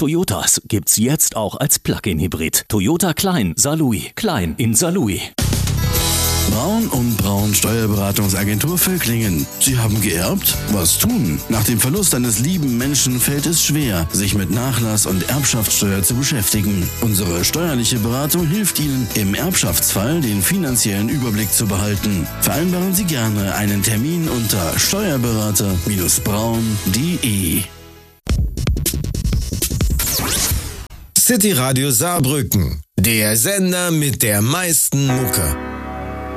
Toyotas gibt's jetzt auch als Plug-in-Hybrid. Toyota Klein Saarlouis. Klein in Saarlouis. Braun und Braun Steuerberatungsagentur Völklingen. Sie haben geerbt? Was tun? Nach dem Verlust eines lieben Menschen fällt es schwer, sich mit Nachlass- und Erbschaftssteuer zu beschäftigen. Unsere steuerliche Beratung hilft Ihnen, im Erbschaftsfall den finanziellen Überblick zu behalten. Vereinbaren Sie gerne einen Termin unter steuerberater-braun.de. City Radio Saarbrücken, der Sender mit der meisten Mucke.